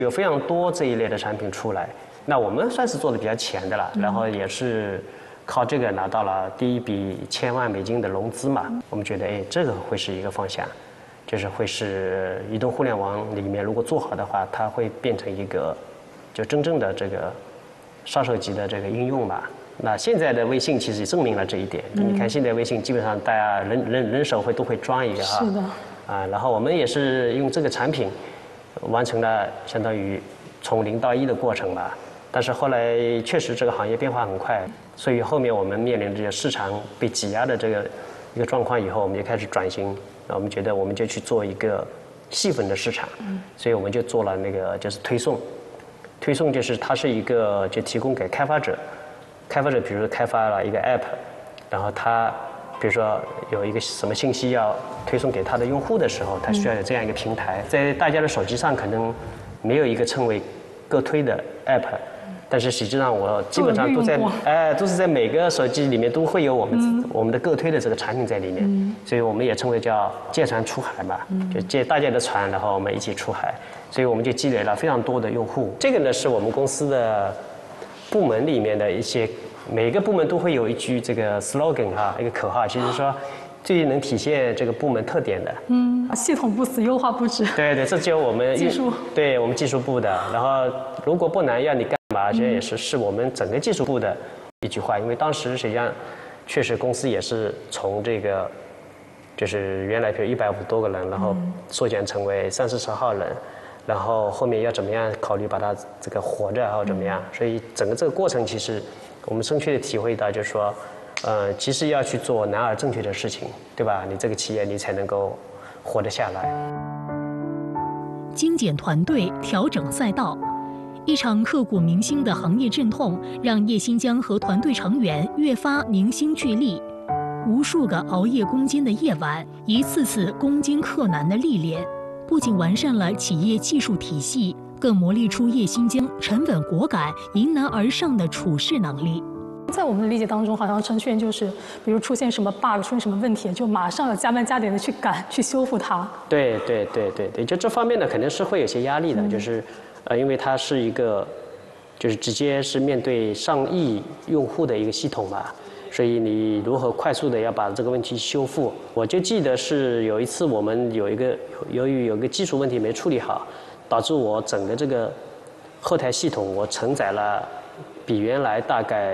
有非常多这一类的产品出来。那我们算是做的比较前的了，然后也是靠这个拿到了第一笔1000万美金的融资嘛。我们觉得，哎，这个会是一个方向，就是会是移动互联网里面如果做好的话，它会变成一个就真正的这个杀手级的这个应用吧。那现在的微信其实也证明了这一点。你看现在微信基本上大家人手都会装一个哈。 是的。 然后我们也是用这个产品完成了相当于从0到1的过程吧。但是后来确实这个行业变化很快，所以后面我们面临着市场被挤压的这个一个状况以后，我们就开始转型。我们觉得我们就去做一个细分的市场，所以我们就做了那个就是推送。推送就是它是一个就提供给开发者，比如说开发了一个 app， 然后他比如说有一个什么信息要推送给他的用户的时候，他需要有这样一个平台。在大家的手机上可能没有一个称为个推的 app， 但是实际上我基本上都是在每个手机里面都会有我们的个推的这个产品在里面，所以我们也称为叫借船出海嘛，就借大家的船，然后我们一起出海。所以我们就积累了非常多的用户。这个呢是我们公司的部门里面的一些，每个部门都会有一句这个 slogan 哈，一个口号，就是说最能体现这个部门特点的。 系统不死，优化不止。 对，这只有我们技术， 对我们技术部的。然后如果不难要你干嘛，这也是我们整个技术部的一句话。因为当时实际上确实公司也是从这个就是原来比如150多个人，然后缩减成为30-40号人。然后后面要怎么样考虑把它这个活着，然后怎么样？所以整个这个过程，其实我们深切的体会到，就是说，其实要去做难而正确的事情，对吧？你这个企业你才能够活得下来。 精简团队，调整赛道，一场刻骨铭心的行业阵痛，让叶新疆和团队成员越发凝心聚力。无数个熬夜攻坚的夜晚，一次次攻坚克难的历练。不仅完善了企业技术体系，更磨砺出叶新疆沉稳果敢、迎难而上的处事能力。 在我们的理解当中，好像程序员就是，比如出现什么 bug， 出现什么问题，就马上要加班加点的去赶、去修复它。 对，就这方面呢，肯定是会有些压力的，就是，因为它是一个，就是直接是面对上亿用户的一个系统吧。所以你如何快速的要把这个问题修复？我就记得是有一次我们由于有个技术问题没处理好，导致我整个这个后台系统我承载了比原来大概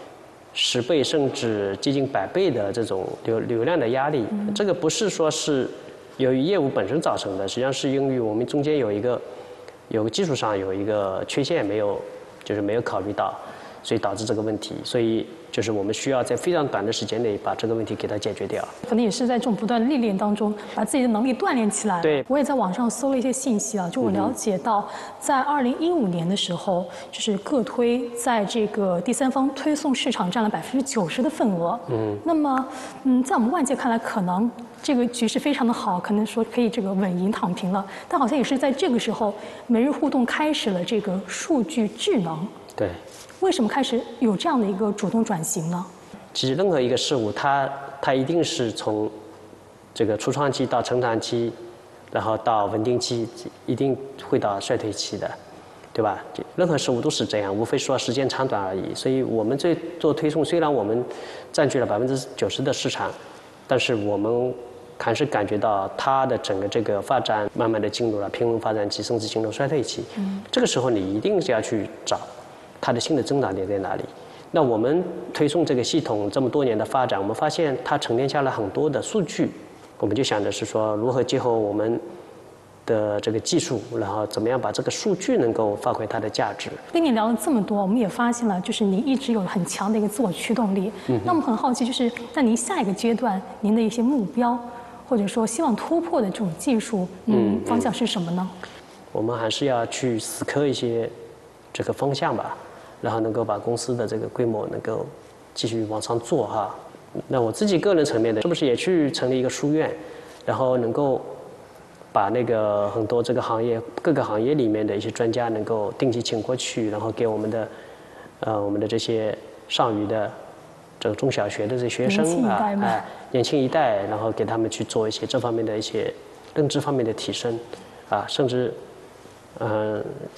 10倍甚至接近100倍的这种流量的压力。这个不是说是由于业务本身造成的，实际上是因为我们中间有个技术上有一个缺陷没有考虑到，所以导致这个问题。所以就是我们需要在非常短的时间内把这个问题给它解决掉。 可能也是在这种不断历练当中，把自己的能力锻炼起来。 对， 我也在网上搜了一些信息啊，就我了解到，在2015年的时候，就是个推在这个第三方推送市场占了90%的份额。那么，在我们外界看来，可能这个局势非常的好，可能说可以这个稳赢躺平了。但好像也是在这个时候，每日互动开始了这个数据智能。 对。 为什么开始有这样的一个主动转型呢？ 其实任何一个事物，它一定是从这个初创期到成长期，然后到稳定期，一定会到衰退期的，对吧？任何事物都是这样，无非说时间长短而已。所以我们做推送，虽然我们占据了90%的市场，但是我们还是感觉到它的整个这个发展慢慢的进入了平稳发展期，甚至进入衰退期。这个时候你一定是要去找它的新的增长点在哪里？那我们推送这个系统这么多年的发展，我们发现它沉淀下来很多的数据，我们就想着是说如何结合我们的这个技术，然后怎么样把这个数据能够发挥它的价值。 跟你聊了这么多，我们也发现了，就是你一直有很强的一个自我驱动力。那我们很好奇，就是在您下一个阶段，您的一些目标，或者说希望突破的这种技术，方向是什么呢？ 我们还是要去死磕一些这个方向吧。然后能够把公司的这个规模能够继续往上做哈。那我自己个人层面的，是不是也去成立一个书院，然后能够把那个很多这个各个行业里面的一些专家能够定期请过去，然后给我们的这些上虞的这个中小学的这些学生年轻一代，然后给他们去做一些这方面的一些认知方面的提升，甚至